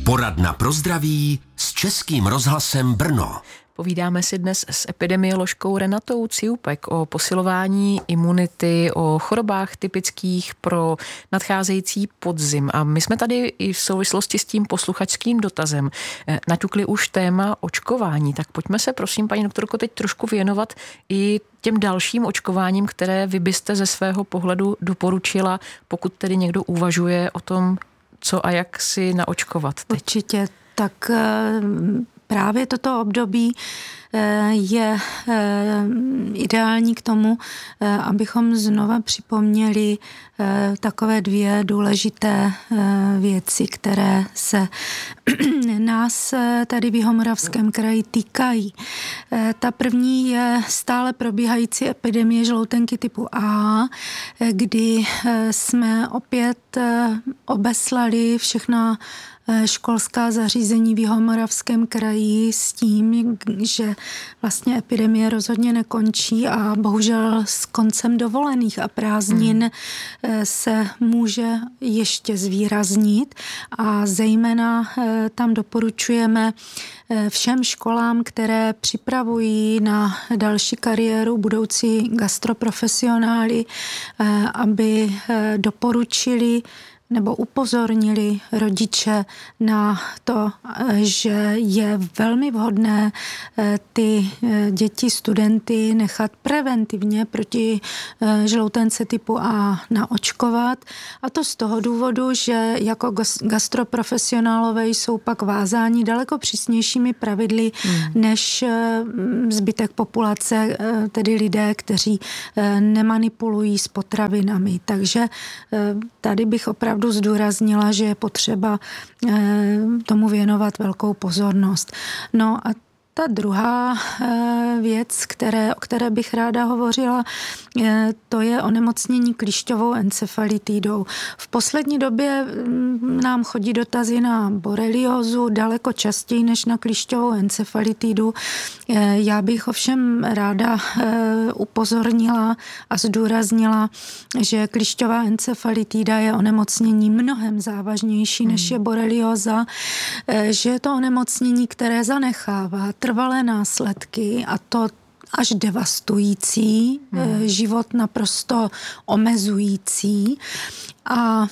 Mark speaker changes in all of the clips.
Speaker 1: Poradna pro zdraví s Českým rozhlasem Brno.
Speaker 2: Povídáme si dnes s epidemioložkou Renatou Ciupek o posilování imunity, o chorobách typických pro nadcházející podzim. A my jsme tady i v souvislosti s tím posluchačským dotazem naťukli už téma očkování. Tak pojďme se, prosím, paní doktorko, teď trošku věnovat i těm dalším očkováním, které vy byste ze svého pohledu doporučila, pokud tedy někdo uvažuje o tom, co a jak si naočkovat teď.
Speaker 3: Určitě, tak právě toto období je ideální k tomu, abychom znova připomněli takové dvě důležité věci, které se nás tady v Jihomoravském kraji týkají. Ta první je stále probíhající epidemie žloutenky typu A, kdy jsme opět obeslali všechna školská zařízení v Jihomoravském kraji s tím, že vlastně epidemie rozhodně nekončí a bohužel s koncem dovolených a prázdnin se může ještě zvýraznit a zejména tam doporučujeme všem školám, které připravují na další kariéru budoucí gastroprofesionály, aby doporučili nebo upozornili rodiče na to, že je velmi vhodné ty děti, studenty nechat preventivně proti žloutence typu A naočkovat. A to z toho důvodu, že jako gastroprofesionálové jsou pak vázáni daleko přísnějšími pravidly než zbytek populace, tedy lidé, kteří nemanipulují s potravinami. Takže tady bych opravdu zdůraznila, že je potřeba tomu věnovat velkou pozornost. No a ta druhá věc, o které bych ráda hovořila, to je onemocnění klíšťovou encefalitidou. V poslední době nám chodí dotazy na boreliózu daleko častěji než na klíšťovou encefalitidu. Já bych ovšem ráda upozornila a zdůraznila, že klíšťová encefalitida je onemocnění mnohem závažnější než je borelióza, že je to onemocnění, které zanechává trvalé následky a to až devastující, život naprosto omezující a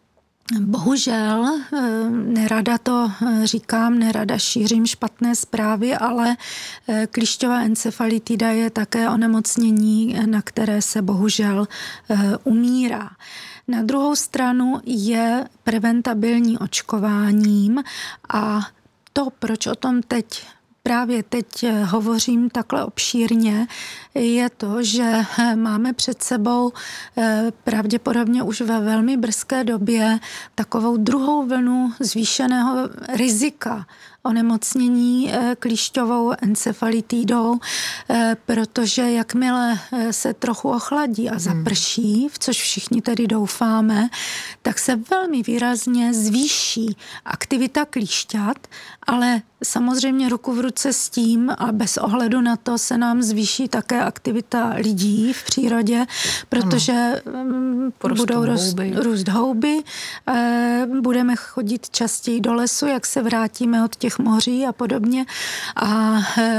Speaker 3: bohužel, nerada to říkám, nerada šířím špatné zprávy, ale klíšťová encefalitida je také onemocnění, na které se bohužel umírá. Na druhou stranu je preventabilní očkováním a to, proč o tom právě teď hovořím takhle obšírně, je to, že máme před sebou pravděpodobně už ve velmi brzké době takovou druhou vlnu zvýšeného rizika onemocnění klíšťovou encefalitidou, protože jakmile se trochu ochladí a zaprší, v což všichni tedy doufáme, tak se velmi výrazně zvýší aktivita klíšťat, ale samozřejmě ruku v ruce s tím a bez ohledu na to se nám zvýší také aktivita lidí v přírodě, protože budou růst houby, budeme chodit častěji do lesu, jak se vrátíme od těch moří a podobně a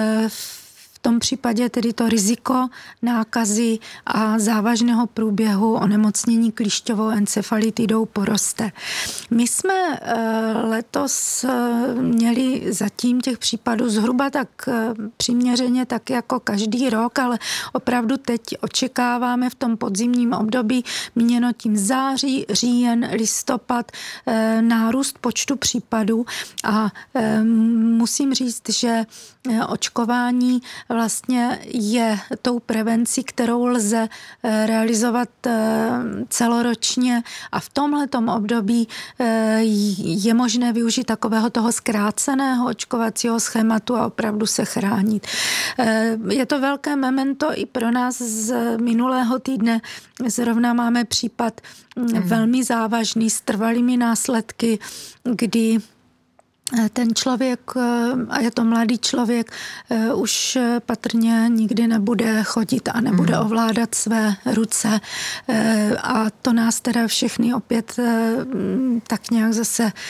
Speaker 3: v tom případě tedy to riziko nákazy a závažného průběhu onemocnění klíšťovou encefalitidou poroste. My jsme letos měli zatím těch případů zhruba tak přiměřeně tak jako každý rok, ale opravdu teď očekáváme v tom podzimním období míněno tím září, říjen, listopad nárůst počtu případů a musím říct, že očkování vlastně je tou prevencí, kterou lze realizovat celoročně a v tomhletom období je možné využít takového toho zkráceného očkovacího schématu a opravdu se chránit. Je to velké memento i pro nás z minulého týdne. Zrovna máme případ velmi závažný s trvalými následky, kdy ten člověk, a je to mladý člověk, už patrně nikdy nebude chodit a nebude ovládat své ruce. A to nás teda všechny opět tak nějak zase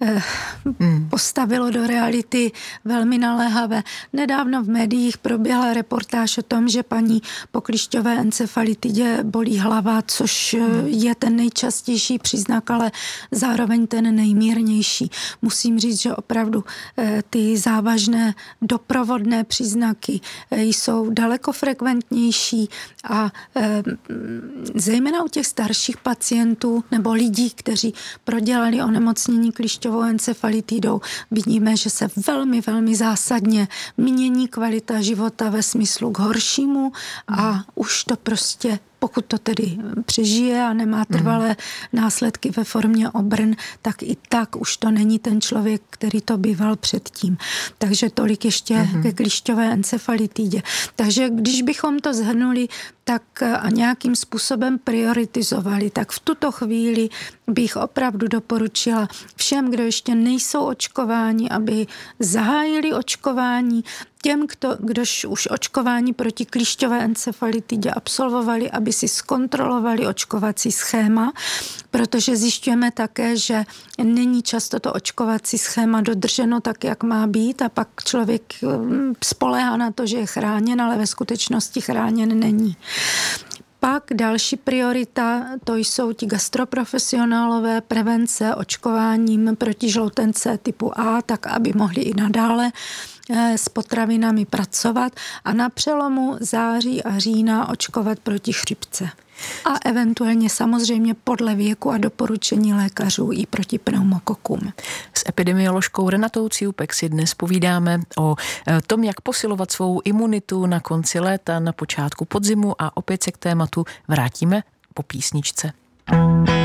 Speaker 3: postavilo do reality velmi naléhavé. Nedávno v médiích proběhla reportáž o tom, že paní po klišťové encefalitidě bolí hlava, což je ten nejčastější příznak, ale zároveň ten nejmírnější. Musím říct, že opravdu ty závažné doprovodné příznaky jsou daleko frekventnější a zejména u těch starších pacientů nebo lidí, kteří prodělali onemocnění klišťovou encefalitidou, vidíme, že se velmi, velmi zásadně mění kvalita života ve smyslu k horšímu a už to prostě, pokud to tedy přežije a nemá trvalé následky ve formě obrn, tak i tak už to není ten člověk, který to býval předtím. Takže tolik ještě ke klišťové encefalitidě. Takže když bychom to shrnuli tak a nějakým způsobem prioritizovali, tak v tuto chvíli bych opravdu doporučila všem, kdo ještě nejsou očkováni, aby zahájili očkování. Těm, kdož už očkování proti klišťové encefalitidě absolvovali, aby si zkontrolovali očkovací schéma, protože zjišťujeme také, že není často to očkovací schéma dodrženo tak, jak má být a pak člověk spoléhá na to, že je chráněn, ale ve skutečnosti chráněn není. Pak další priorita, to jsou ti gastroprofesionálové, prevence očkováním proti žloutence typu A, tak aby mohli i nadále s potravinami pracovat a na přelomu září a října očkovat proti chřipce. A eventuálně samozřejmě podle věku a doporučení lékařů i proti pneumokokům.
Speaker 2: S epidemioložkou Renatou Ciupek si dnes povídáme o tom, jak posilovat svou imunitu na konci léta, na počátku podzimu a opět se k tématu vrátíme po písničce.